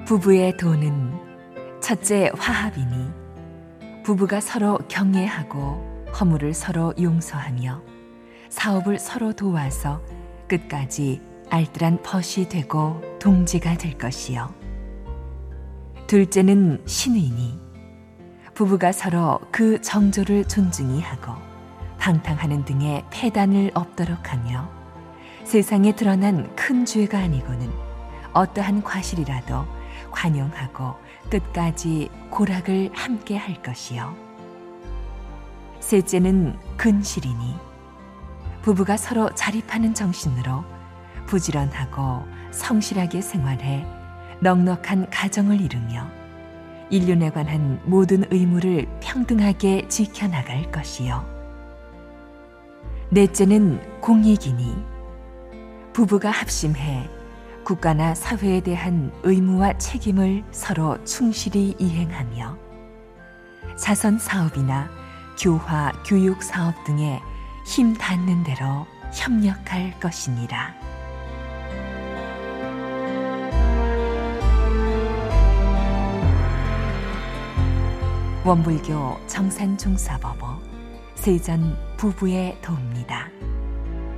부부의 도는 첫째 화합이니 부부가 서로 경애하고 허물을 서로 용서하며 사업을 서로 도와서 끝까지 알뜰한 벗이 되고 동지가 될 것이요. 둘째는 신의니 부부가 서로 그 정조를 존중히 하고 방탕하는 등의 폐단을 없도록 하며 세상에 드러난 큰 죄가 아니고는 어떠한 과실이라도 관용하고 끝까지 고락을 함께 할 것이요. 셋째는 근실이니 부부가 서로 자립하는 정신으로 부지런하고 성실하게 생활해 넉넉한 가정을 이루며 인륜에 관한 모든 의무를 평등하게 지켜나갈 것이요. 넷째는 공익이니 부부가 합심해 국가나 사회에 대한 의무와 책임을 서로 충실히 이행하며 자선 사업이나 교화, 교육 사업 등에 힘 닿는 대로 협력할 것이니라. 원불교 정산중사법어 세전 부부의 도입니다.